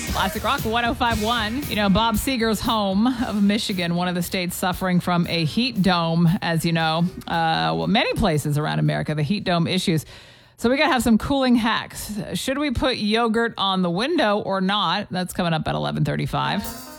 Classic Rock 105.1. You know, Bob Seger's home of Michigan, one of the states suffering from a heat dome, as you know. Many places around America, the heat dome issues. So we got to have some cooling hacks. Should we put yogurt on the window or not? That's coming up at 11:35.